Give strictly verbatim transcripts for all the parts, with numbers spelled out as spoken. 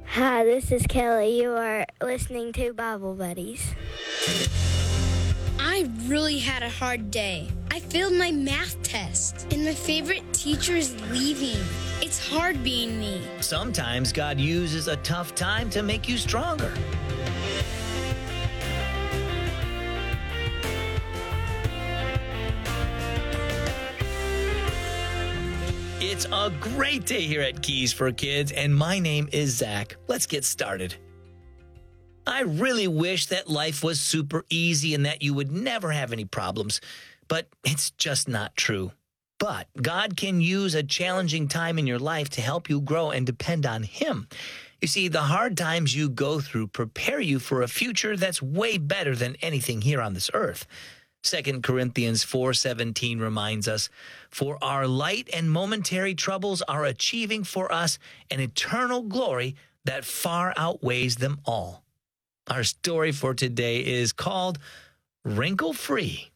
Hi, this is Kelly. You are listening to Bible Buddies. I really had a hard day. I failed my math test, and my favorite teacher is leaving. It's hard being me. Sometimes God uses a tough time to make you stronger. It's a great day here at Keys for Kids, and my name is Zach. Let's get started. I really wish that life was super easy and that you would never have any problems, but it's just not true. But God can use a challenging time in your life to help you grow and depend on Him. You see, the hard times you go through prepare you for a future that's way better than anything here on this earth. Second Corinthians four seventeen reminds us, "For our light and momentary troubles are achieving for us an eternal glory that far outweighs them all." Our story for today is called Wrinkle Free.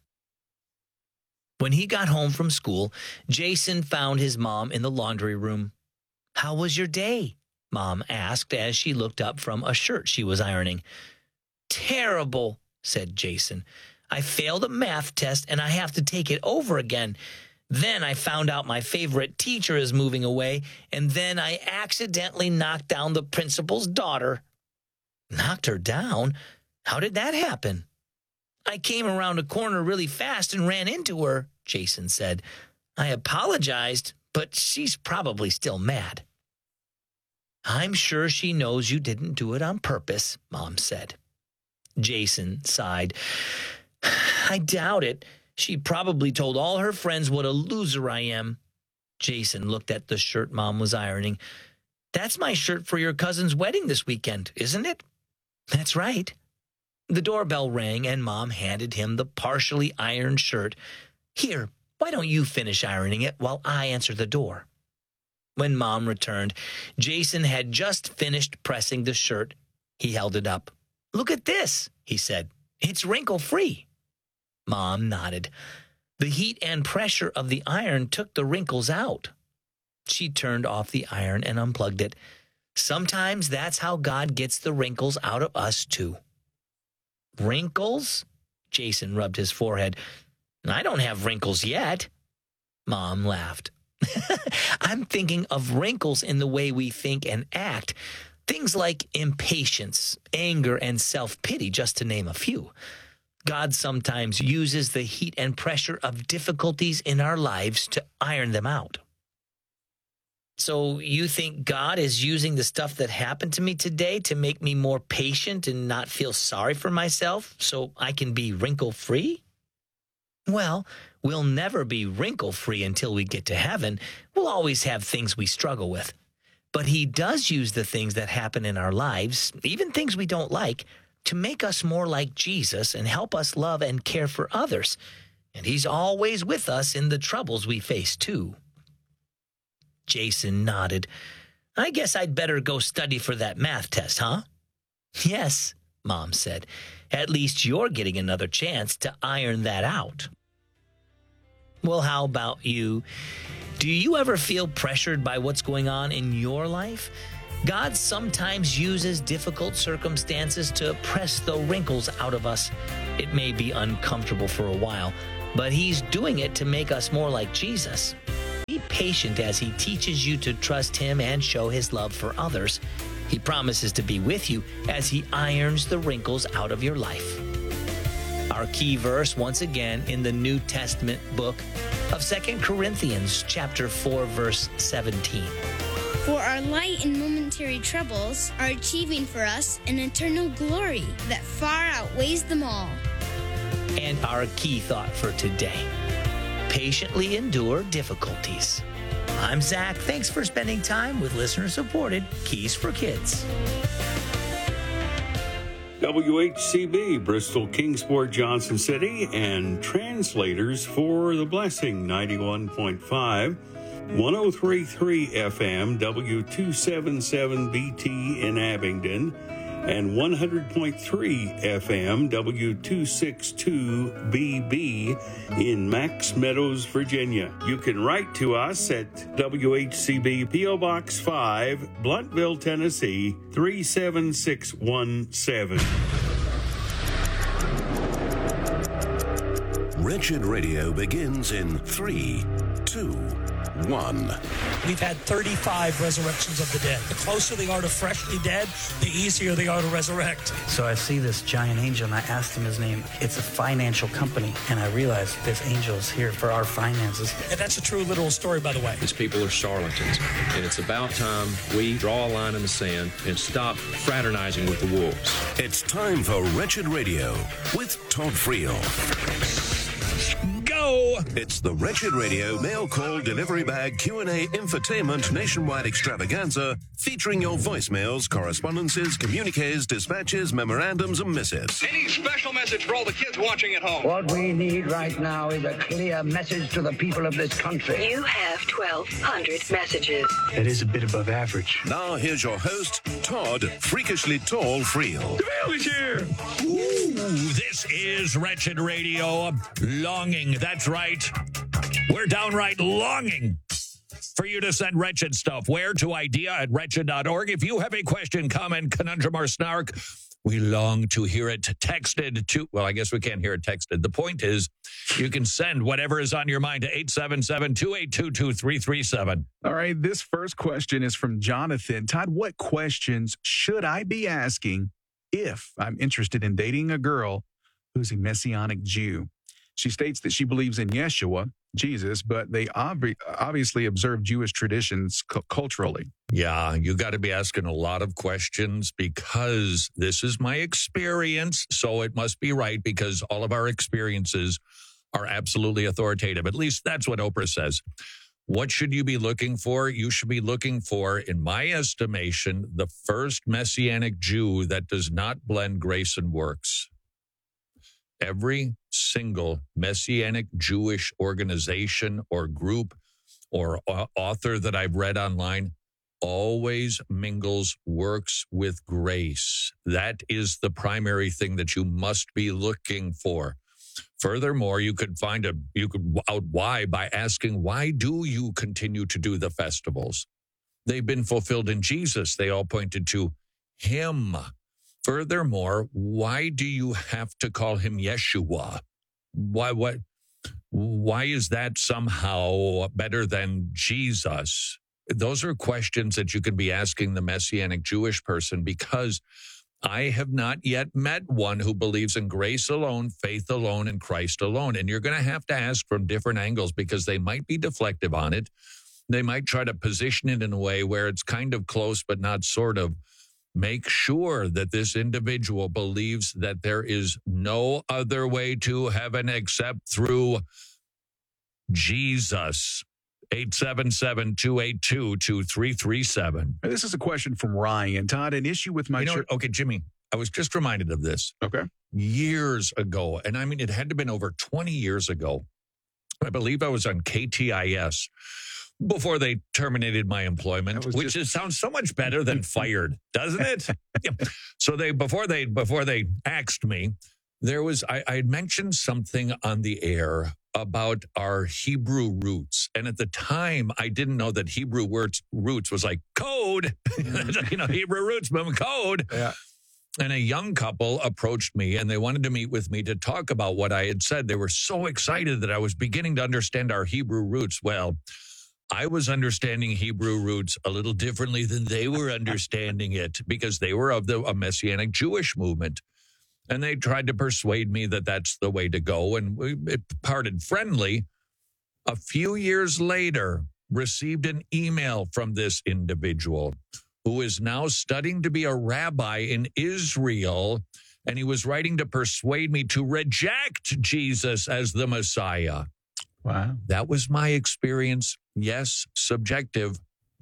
When he got home from school, Jason found his mom in the laundry room. "How was your day?" Mom asked as she looked up from a shirt she was ironing. "Terrible," said Jason. "I failed a math test and I have to take it over again. Then I found out my favorite teacher is moving away, and then I accidentally knocked down the principal's daughter." "Knocked her down? How did that happen?" "I came around a corner really fast and ran into her," Jason said. "I apologized, but she's probably still mad." "I'm sure she knows you didn't do it on purpose," Mom said. Jason sighed. "I doubt it. She probably told all her friends what a loser I am." Jason looked at the shirt Mom was ironing. "That's my shirt for your cousin's wedding this weekend, isn't it?" "That's right." The doorbell rang and Mom handed him the partially ironed shirt. "Here, why don't you finish ironing it while I answer the door?" When Mom returned, Jason had just finished pressing the shirt. He held it up. "Look at this," he said. "It's wrinkle-free." Mom nodded. The heat and pressure of the iron took the wrinkles out. She turned off the iron and unplugged it. Sometimes that's how God gets the wrinkles out of us, too. "Wrinkles?" Jason rubbed his forehead. "I don't have wrinkles yet." Mom laughed. "I'm thinking of wrinkles in the way we think and act. Things like impatience, anger, and self-pity, just to name a few. God sometimes uses the heat and pressure of difficulties in our lives to iron them out." "So you think God is using the stuff that happened to me today to make me more patient and not feel sorry for myself so I can be wrinkle-free?" "Well, we'll never be wrinkle-free until we get to heaven. We'll always have things we struggle with. But He does use the things that happen in our lives, even things we don't like, to make us more like Jesus and help us love and care for others. And He's always with us in the troubles we face, too." Jason nodded. "I guess I'd better go study for that math test, huh?" "Yes," Mom said. "At least you're getting another chance to iron that out." Well, how about you? Do you ever feel pressured by what's going on in your life? God sometimes uses difficult circumstances to press the wrinkles out of us. It may be uncomfortable for a while, but He's doing it to make us more like Jesus. Be patient as He teaches you to trust Him and show His love for others. He promises to be with you as He irons the wrinkles out of your life. Our key verse, once again, in the New Testament book of Second Corinthians, chapter four, verse seventeen. For our light and momentary troubles are achieving for us an eternal glory that far outweighs them all. And our key thought for today: patiently endure difficulties. I'm Zach. Thanks for spending time with listener-supported Keys for Kids. W H C B, Bristol, Kingsport, Johnson City, and translators for The Blessing, ninety-one point five, one oh three point three F M, W two seventy-seven B T in Abingdon, and one hundred point three F M W two sixty-two B B in Max Meadows, Virginia. You can write to us at W H C B P O Box five, Bluntville, Tennessee three seven six one seven. Wretched Radio begins in three, two, one. We've had thirty-five resurrections of the dead. The closer they are to freshly dead, the easier they are to resurrect. So I see this giant angel, and I asked him his name. It's a financial company, and I realized this angel is here for our finances. And that's a true literal story, by the way. These people are charlatans, and it's about time we draw a line in the sand and stop fraternizing with the wolves. It's time for Wretched Radio with Todd Friel. Go! It's the Wretched Radio mail call delivery bag Q and A infotainment nationwide extravaganza featuring your voicemails, correspondences, communiques, dispatches, memorandums, and missives. Any special message for all the kids watching at home? What we need right now is a clear message to the people of this country. You have twelve hundred messages. That is a bit above average. Now here's your host, Todd Freakishly Tall Friel. The mail is here! Ooh, this is Wretched Radio. Longing, that's right. We're downright longing for you to send wretched stuff. Where? To idea at wretched dot org. If you have a question, comment, conundrum, or snark, we long to hear it texted to, well, I guess we can't hear it texted. The point is, you can send whatever is on your mind to eight seven seven, two eight two, two three three seven. All right, this first question is from Jonathan. Todd, what questions should I be asking if I'm interested in dating a girl who's a Messianic Jew? She states that she believes in Yeshua, Jesus, but they ob- obviously observe Jewish traditions cu- culturally. Yeah, you got to be asking a lot of questions because this is my experience, so it must be right because all of our experiences are absolutely authoritative. At least that's what Oprah says. What should you be looking for? You should be looking for, in my estimation, the first Messianic Jew that does not blend grace and works. Every single Messianic Jewish organization or group or author that I've read online always mingles works with grace. That is the primary thing that you must be looking for. Furthermore, you could find a you could out why by asking, why do you continue to do the festivals? They've been fulfilled in Jesus. They all pointed to him. Furthermore, why do you have to call him Yeshua? Why what why is that somehow better than Jesus? Those are questions that you can be asking the Messianic Jewish person because I have not yet met one who believes in grace alone, faith alone, and Christ alone. And you're going to have to ask from different angles because they might be deflective on it. They might try to position it in a way where it's kind of close, but not sort of. Make sure that this individual believes that there is no other way to heaven except through Jesus. eight seven seven, two eight two, two three three seven. This is a question from Ryan. Todd, an issue with my you know, church. Okay, Jimmy, I was just reminded of this. Okay. Years ago, and I mean, it had to have been over twenty years ago. I believe I was on K T I S before they terminated my employment, which just... is, sounds so much better than fired, doesn't it? Yeah. So they before they before they axed me, there was I, I had mentioned something on the air about our Hebrew roots, and at the time I didn't know that Hebrew words roots was like code, you know, Hebrew roots, boom, code. Yeah. And a young couple approached me and they wanted to meet with me to talk about what I had said. They were so excited that I was beginning to understand our Hebrew roots. Well, I was understanding Hebrew roots a little differently than they were understanding it because they were of the a Messianic Jewish movement. And they tried to persuade me that that's the way to go. And we it parted friendly. A few years later, received an email from this individual who is now studying to be a rabbi in Israel. And he was writing to persuade me to reject Jesus as the Messiah. Wow. That was my experience. Yes, subjective.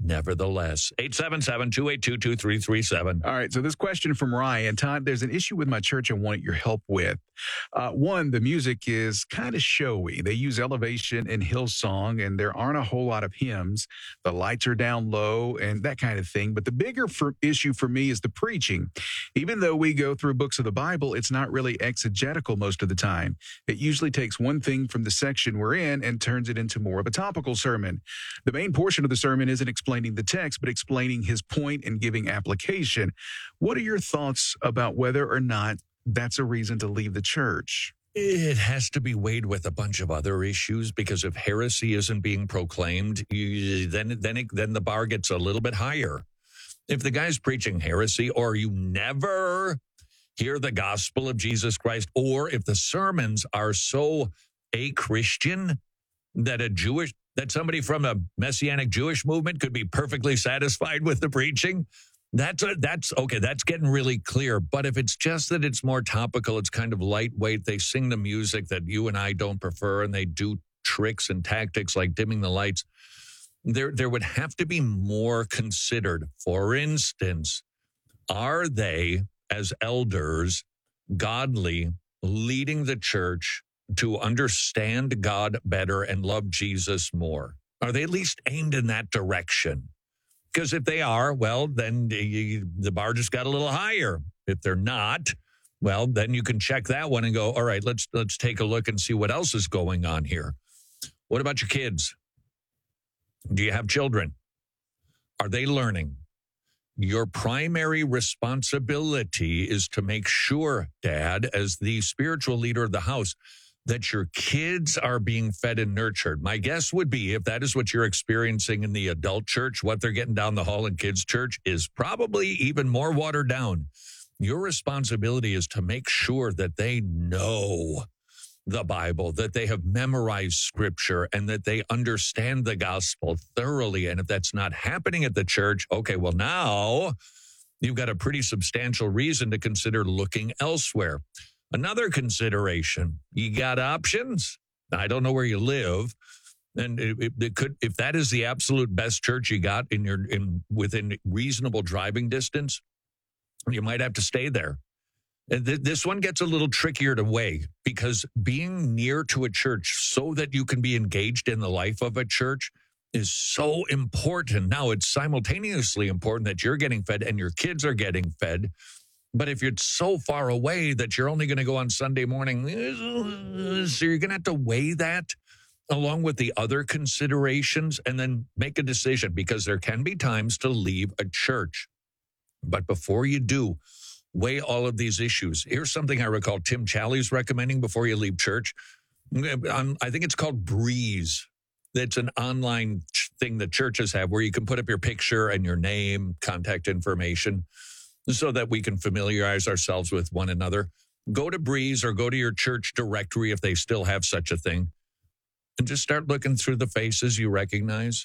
nevertheless. eight seven seven, two eight two, two three three seven. All right, so this question from Ryan. Todd, there's an issue with my church I wanted your help with. Uh, one, the music is kind of showy. They use Elevation and Hillsong, and there aren't a whole lot of hymns. The lights are down low and that kind of thing. But the bigger for, issue for me is the preaching. Even though we go through books of the Bible, it's not really exegetical most of the time. It usually takes one thing from the section we're in and turns it into more of a topical sermon. The main portion of the sermon isn't explaining the text, but explaining his point and giving application. What are your thoughts about whether or not that's a reason to leave the church? It has to be weighed with a bunch of other issues, because if heresy isn't being proclaimed, you, then then it, then the bar gets a little bit higher. If the guy's preaching heresy, or you never hear the gospel of Jesus Christ, or if the sermons are so a-Christian that a Jewish that somebody from a Messianic Jewish movement could be perfectly satisfied with the preaching, That's a, that's okay. That's getting really clear. But if it's just that it's more topical, it's kind of lightweight. They sing the music that you and I don't prefer, and they do tricks and tactics like dimming the lights. There, there would have to be more considered. For instance, are they, as elders, godly, leading the church to understand God better and love Jesus more? Are they at least aimed in that direction? Because if they are, well, then the, the bar just got a little higher. If they're not, well, then you can check that one and go, all right, let's let's take a look and see what else is going on here. What about your kids? Do you have children? Are they learning? Your primary responsibility is to make sure, Dad, as the spiritual leader of the house, that your kids are being fed and nurtured. My guess would be, if that is what you're experiencing in the adult church, what they're getting down the hall in kids' church is probably even more watered down. Your responsibility is to make sure that they know the Bible, that they have memorized scripture, and that they understand the gospel thoroughly. And if that's not happening at the church, okay, well, now you've got a pretty substantial reason to consider looking elsewhere. Another consideration, you got options. I don't know where you live. And it, it could, if that is the absolute best church you got in your in within reasonable driving distance, you might have to stay there. And th- this one gets a little trickier to weigh, because being near to a church so that you can be engaged in the life of a church is so important. Now, it's simultaneously important that you're getting fed and your kids are getting fed. But if you're so far away that you're only going to go on Sunday morning, so you're going to have to weigh that along with the other considerations and then make a decision, because there can be times to leave a church. But before you do, weigh all of these issues. Here's something I recall Tim Challies recommending before you leave church. Um, I think it's called Breeze. It's an online thing that churches have where you can put up your picture and your name, contact information, so that we can familiarize ourselves with one another. Go to Breeze or go to your church directory if they still have such a thing, and just start looking through the faces you recognize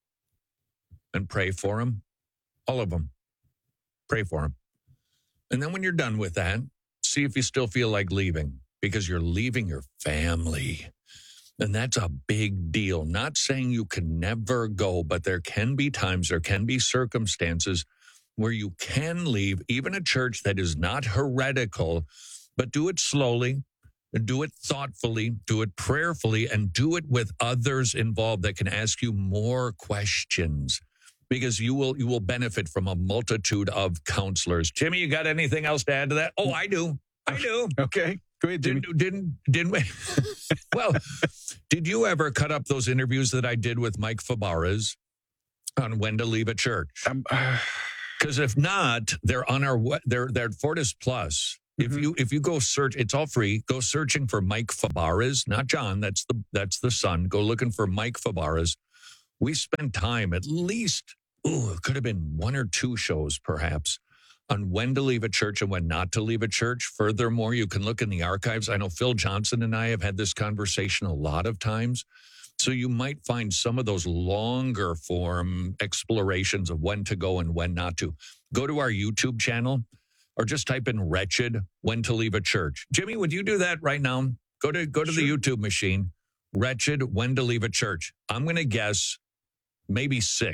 and pray for them. All of them. Pray for them. And then when you're done with that, see if you still feel like leaving, because you're leaving your family. And that's a big deal. Not saying you can never go, but there can be times, there can be circumstances where you can leave even a church that is not heretical, but do it slowly, do it thoughtfully, do it prayerfully, and do it with others involved that can ask you more questions, because you will you will benefit from a multitude of counselors. Jimmy, you got anything else to add to that? Oh, I do. I do. Okay. Go ahead, Jimmy. Didn't, didn't, didn't we? Well, did you ever cut up those interviews that I did with Mike Fabarez on when to leave a church? Um, uh... Because if not, they're on our they're they're at Fortis Plus. Mm-hmm. If you if you go search, it's all free. Go searching for Mike Fabarez, not John. That's the that's the son. Go looking for Mike Fabarez. We spent time, at least, ooh, it could have been one or two shows, perhaps, on when to leave a church and when not to leave a church. Furthermore, you can look in the archives. I know Phil Johnson and I have had this conversation a lot of times. So you might find some of those longer form explorations of when to go and when not to. Go to our YouTube channel or just type in Wretched, when to leave a church. Jimmy, would you do that right now? Go to go to sure. the YouTube machine, Wretched, when to leave a church. I'm going to guess maybe six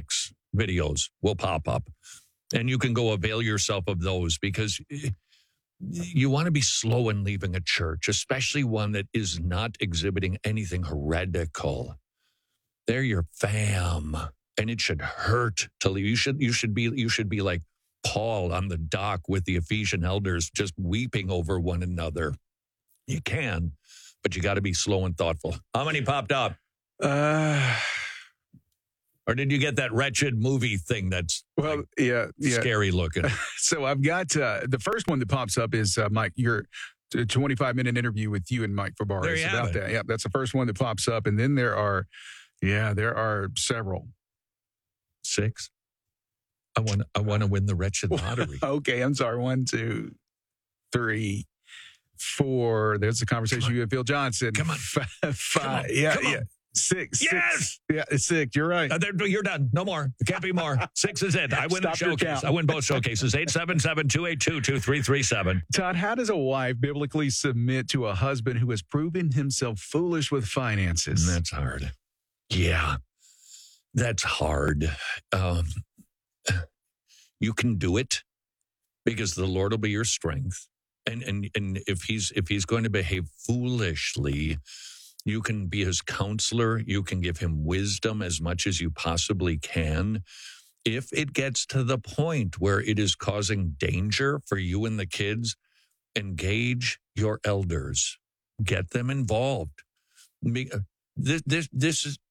videos will pop up. And you can go avail yourself of those because you want to be slow in leaving a church, especially one that is not exhibiting anything heretical. They're your fam, and it should hurt to leave. You should you should be you should be like Paul on the dock with the Ephesian elders, just weeping over one another. You can, but you got to be slow and thoughtful. How many popped up? Uh, or did you get that wretched movie thing that's well, like yeah, yeah, scary looking? So I've got uh, the first one that pops up is uh, Mike, your twenty-five minute interview with you and Mike Fabarez There you have about it. that. Yeah, that's the first one that pops up, and then there are, yeah, there are several. Six. I want. I want to win the wretched lottery. Okay, I'm sorry. One, two, three, four. There's the conversation you and Phil Johnson. Come on. Five. five. Come on. Yeah, Come yeah. on. Six. Yes. Six. Yeah, it's six. You're right. Uh, there- you're done. No more. There can't be more. Six is it. I win Stop the your showcase. count. I win both showcases. eight seven seven, two eight two, two three three seven. Todd, how does a wife biblically submit to a husband who has proven himself foolish with finances? That's hard. Yeah, that's hard. Um, you can do it because the Lord will be your strength. And and and if he's if he's going to behave foolishly, you can be his counselor. You can give him wisdom as much as you possibly can. If it gets to the point where it is causing danger for you and the kids, engage your elders. Get them involved. Me- This, this, this is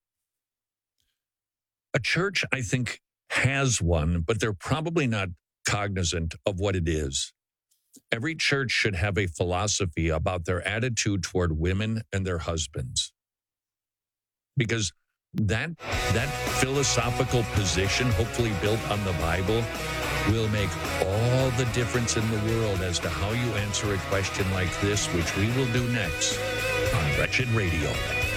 a church, I think, has one, but they're probably not cognizant of what it is. Every church should have a philosophy about their attitude toward women and their husbands. Because that that philosophical position, hopefully built on the Bible, will make all the difference in the world as to how you answer a question like this, which we will do next on Wretched Radio.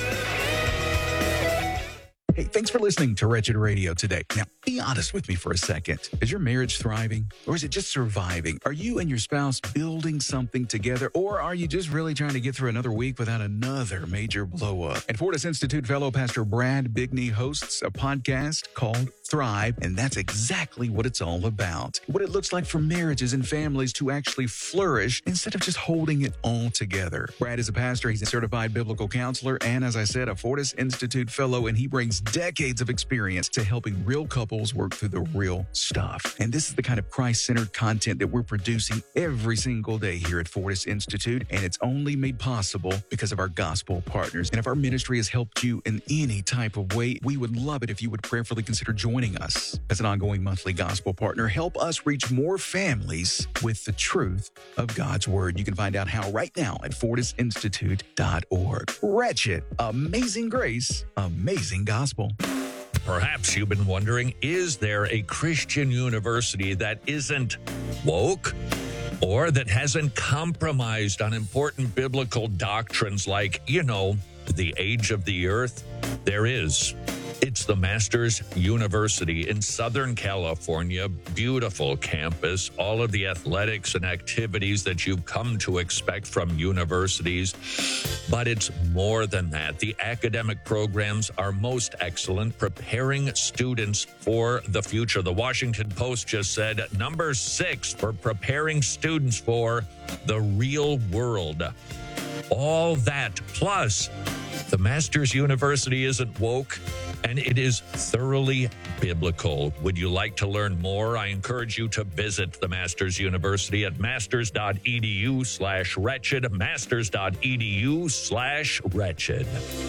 Hey, thanks for listening to Wretched Radio today. Now, be honest with me for a second. Is your marriage thriving, or is it just surviving? Are you and your spouse building something together, or are you just really trying to get through another week without another major blow up? And Fortis Institute fellow Pastor Brad Bigney hosts a podcast called Thrive, and that's exactly what it's all about. What it looks like for marriages and families to actually flourish instead of just holding it all together. Brad is a pastor, he's a certified biblical counselor, and as I said, a Fortis Institute fellow, and he brings decades of experience to helping real couples work through the real stuff. And this is the kind of Christ-centered content that we're producing every single day here at Fortis Institute, and it's only made possible because of our gospel partners. And if our ministry has helped you in any type of way, we would love it if you would prayerfully consider joining us as an ongoing monthly gospel partner. Help us reach more families with the truth of God's word. You can find out how right now at fortis institute dot org. Wretched, amazing grace, amazing gospel. Perhaps you've been wondering, is there a Christian university that isn't woke or that hasn't compromised on important biblical doctrines like, you know, the age of the earth? There is. It's the Masters University in Southern California. Beautiful campus, all of the athletics and activities that you've come to expect from universities. But it's more than that. The academic programs are most excellent, preparing students for the future. The Washington Post just said number six for preparing students for the real world. All that plus the Masters University isn't woke, and it is thoroughly biblical. Would you like to learn more? I encourage you to visit the Masters University at masters.edu slash wretched, masters.edu slash wretched.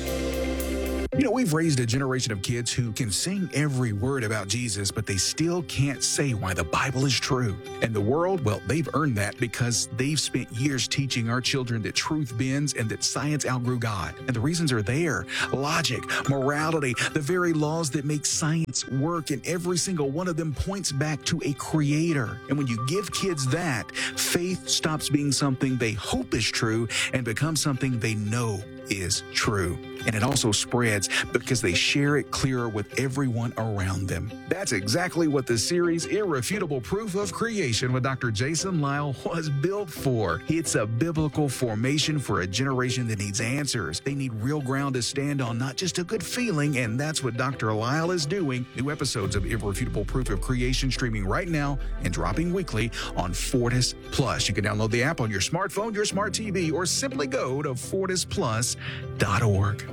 You know, we've raised a generation of kids who can sing every word about Jesus, but they still can't say why the Bible is true. And the world, well, they've earned that because they've spent years teaching our children that truth bends and that science outgrew God. And the reasons are there. Logic, morality, the very laws that make science work, and every single one of them points back to a creator. And when you give kids that, faith stops being something they hope is true and becomes something they know is true. And it also spreads because they share it clearer with everyone around them. That's exactly what the series Irrefutable Proof of Creation with Doctor Jason Lisle was built for. It's a biblical formation for a generation that needs answers. They need real ground to stand on, not just a good feeling, and that's what Doctor Lisle is doing. New episodes of Irrefutable Proof of Creation streaming right now and dropping weekly on Fortis Plus. You can download the app on your smartphone, your smart T V, or simply go to fortis plus dot org.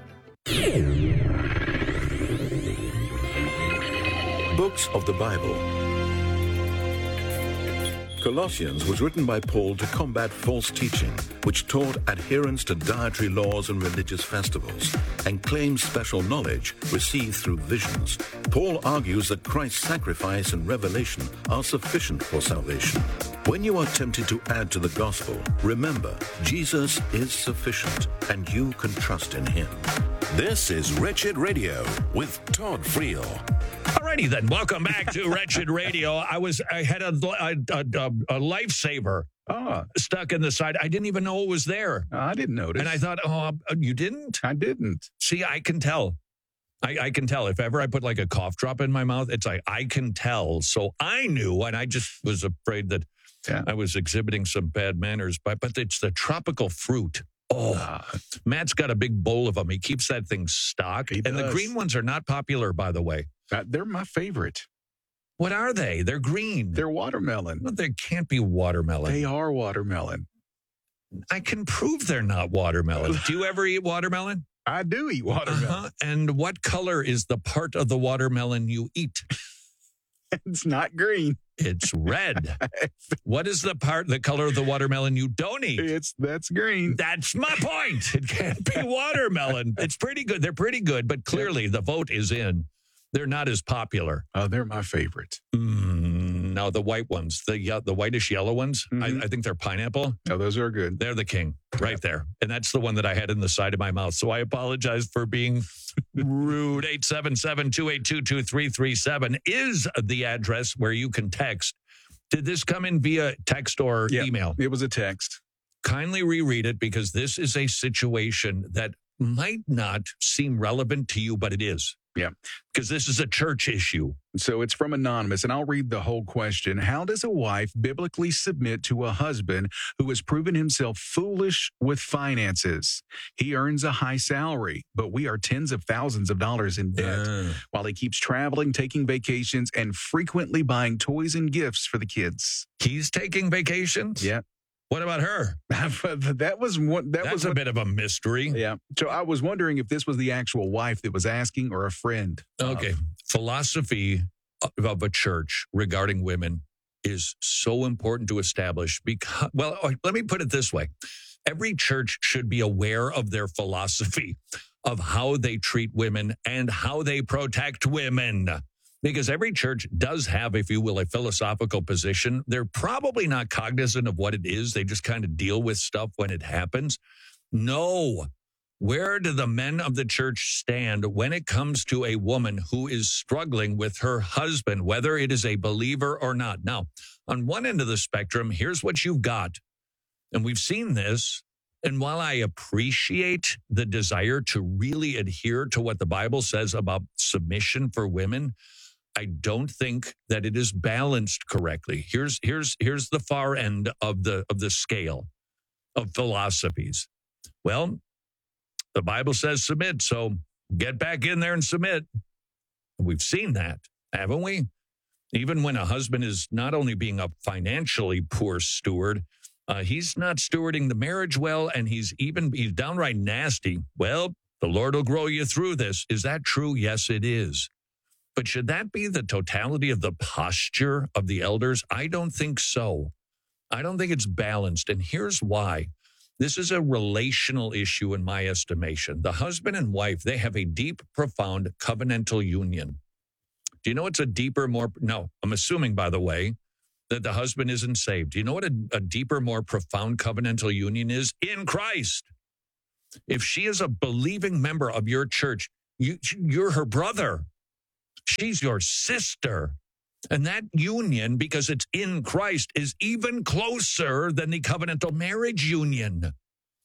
Books of the Bible. Colossians was written by Paul to combat false teaching, which taught adherence to dietary laws and religious festivals, and claimed special knowledge received through visions. Paul argues that Christ's sacrifice and revelation are sufficient for salvation. When you are tempted to add to the gospel, remember, Jesus is sufficient, and you can trust in him. This is Wretched Radio with Todd Friel. Alrighty then, welcome back to Wretched Radio. I was I had a a, a, a lifesaver oh. stuck in the side. I didn't even know it was there. I didn't notice. And I thought, oh, you didn't? I didn't. See, I can tell. I, I can tell. If ever I put like a cough drop in my mouth, it's like I can tell. So I knew, and I just was afraid that yeah. I was exhibiting some bad manners. But but it's the tropical fruit. Oh, uh, Matt's got a big bowl of them. He keeps that thing stocked. And does. The green ones are not popular, by the way. Uh, they're my favorite. What are they? They're green. They're watermelon. No, they can't be watermelon. They are watermelon. I can prove they're not watermelon. Do you ever eat watermelon? I do eat watermelon. Uh-huh. And what color is the part of the watermelon you eat? It's not green. It's red. What is the part, the color of the watermelon you don't eat? It's that's green. That's my point. It can't be watermelon. It's pretty good. They're pretty good, but clearly the vote is in. They're not as popular. Oh, they're my favorite. Mm, no, the white ones, the the whitish yellow ones, mm-hmm. I, I think they're pineapple. No, those are good. They're the king right there. And that's the one that I had in the side of my mouth. So I apologize for being rude. eight seven seven, two eight two, two three three seven is the address where you can text. Did this come in via text or yeah, email? It was a text. Kindly reread it because this is a situation that might not seem relevant to you, but it is. Yeah. Because this is a church issue. So it's from Anonymous, and I'll read the whole question. How does a wife biblically submit to a husband who has proven himself foolish with finances? He earns a high salary, but we are tens of thousands of dollars in debt, uh. while he keeps traveling, taking vacations, and frequently buying toys and gifts for the kids. He's taking vacations? Yeah. What about her? that was one. That That's was a what, bit of a mystery. Yeah. So I was wondering if this was the actual wife that was asking or a friend. Okay. Um, Philosophy of a church regarding women is so important to establish because, well, let me put it this way. Every church should be aware of their philosophy of how they treat women and how they protect women. Because every church does have, if you will, a philosophical position. They're probably not cognizant of what it is. They just kind of deal with stuff when it happens. No. Where do the men of the church stand when it comes to a woman who is struggling with her husband, whether it is a believer or not? Now, on one end of the spectrum, here's what you've got. And we've seen this. And while I appreciate the desire to really adhere to what the Bible says about submission for women, I don't think that it is balanced correctly. Here's here's here's the far end of the of the scale of philosophies. Well, the Bible says submit, so get back in there and submit. We've seen that, haven't we? Even when a husband is not only being a financially poor steward, uh, he's not stewarding the marriage well, and he's even he's downright nasty. Well, the Lord will grow you through this. Is that true? Yes, it is. But should that be the totality of the posture of the elders? I don't think so. I don't think it's balanced. And here's why. This is a relational issue in my estimation. The husband and wife, they have a deep, profound covenantal union. Do you know what's a deeper, more... No, I'm assuming, by the way, that the husband isn't saved. Do you know what a, a deeper, more profound covenantal union is? In Christ. If she is a believing member of your church, you, you're her brother. She's your sister. And that union, because it's in Christ, is even closer than the covenantal marriage union.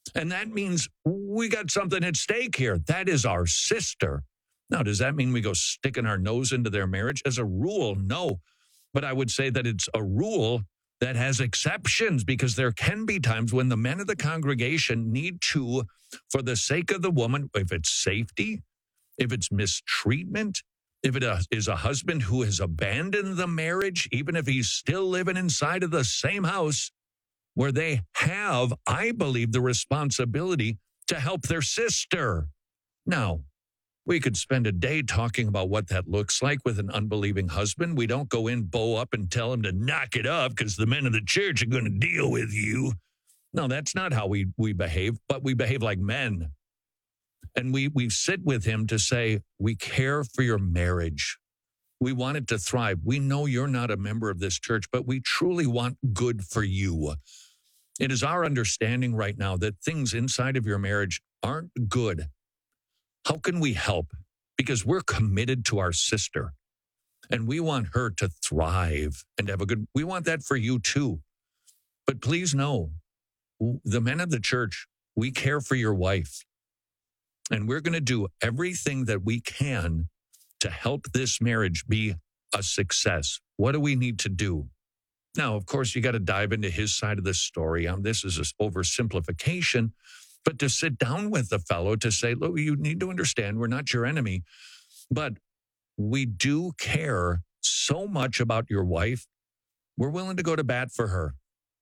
And that means we got something at stake here. That is our sister. Now, does that mean we go sticking our nose into their marriage? As a rule, no. But I would say that it's a rule that has exceptions, because there can be times when the men of the congregation need to, for the sake of the woman, if it's safety, if it's mistreatment, if it is a husband who has abandoned the marriage, even if he's still living inside of the same house, where they have, I believe, the responsibility to help their sister. Now, we could spend a day talking about what that looks like with an unbelieving husband. We don't go in, bow up, and tell him to knock it off because the men of the church are going to deal with you. No, that's not how we, we behave, but we behave like men. And we, we sit with him to say, we care for your marriage. We want it to thrive. We know you're not a member of this church, but we truly want good for you. It is our understanding right now that things inside of your marriage aren't good. How can we help? Because we're committed to our sister, and we want her to thrive and have a good, we want that for you too. But please know, the men of the church, we care for your wife, and we're going to do everything that we can to help this marriage be a success. What do we need to do? Now, of course, you got to dive into his side of the story. Um, this is an oversimplification, but to sit down with the fellow to say, look, you need to understand we're not your enemy, but we do care so much about your wife. We're willing to go to bat for her,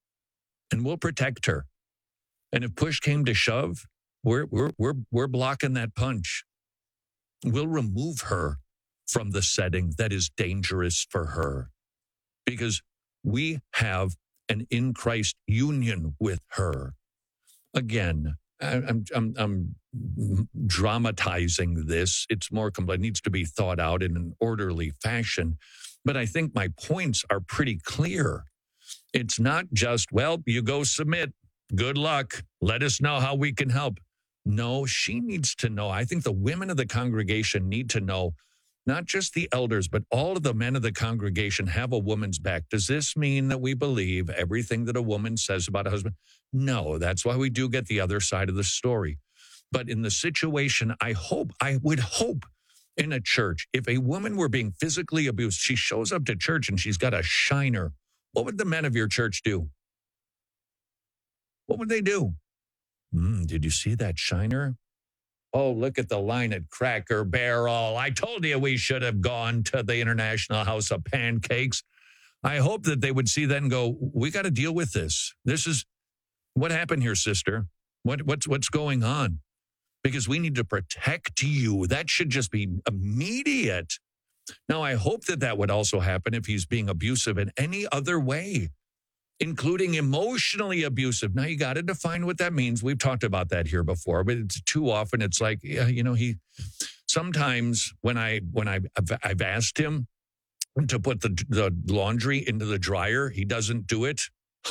and we'll protect her. And if push came to shove, we're we're we're we're blocking that punch. We'll remove her from the setting that is dangerous for her, because we have an in Christ union with her. Again, I'm, I'm, I'm dramatizing this. It's more complex. It needs to be thought out in an orderly fashion. But I think my points are pretty clear. It's not just, well, you go submit. Good luck. Let us know how we can help. No, she needs to know. I think the women of the congregation need to know, not just the elders, but all of the men of the congregation have a woman's back. Does this mean that we believe everything that a woman says about a husband? No, that's why we do get the other side of the story. But in the situation, I hope, I would hope in a church, if a woman were being physically abused, she shows up to church and she's got a shiner. What would the men of your church do? What would they do? Mm, did you see that shiner? Oh, look at the line at Cracker Barrel. I told you we should have gone to the International House of Pancakes. I hope that they would see that and go, we got to deal with this. This is what happened here, sister. What, what's, what's going on? Because we need to protect you. That should just be immediate. Now, I hope that that would also happen if he's being abusive in any other way, including emotionally abusive. Now, you got to define what that means. We've talked about that here before, but it's too often it's like, yeah, you know, he sometimes when I when I I've, I've asked him to put the the laundry into the dryer, he doesn't do it.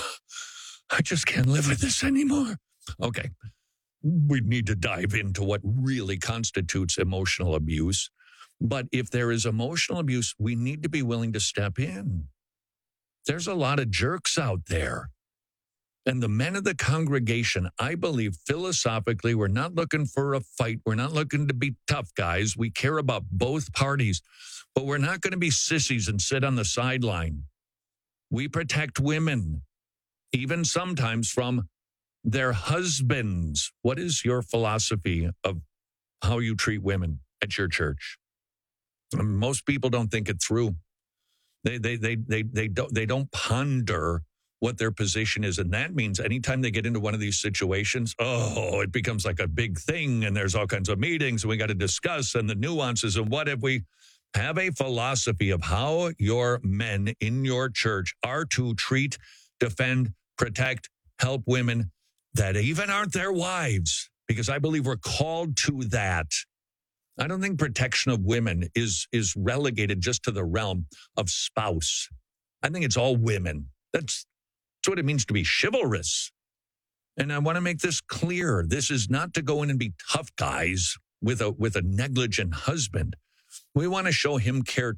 I just can't live with this anymore. Okay. We need to dive into what really constitutes emotional abuse. But if there is emotional abuse, we need to be willing to step in. There's a lot of jerks out there. And the men of the congregation, I believe philosophically, we're not looking for a fight. We're not looking to be tough guys. We care about both parties. But we're not going to be sissies and sit on the sideline. We protect women, even sometimes from their husbands. What is your philosophy of how you treat women at your church? Most people don't think it through. They they they they they don't they don't ponder what their position is, and that means anytime they get into one of these situations, oh, it becomes like a big thing, and there's all kinds of meetings, and we got to discuss and the nuances and what if we have a philosophy of how your men in your church are to treat, defend, protect, help women that even aren't their wives, because I believe we're called to that. I don't think protection of women is, is relegated just to the realm of spouse. I think it's all women. That's, that's what it means to be chivalrous. And I want to make this clear. This is not to go in and be tough guys with a, with a negligent husband. We want to show him care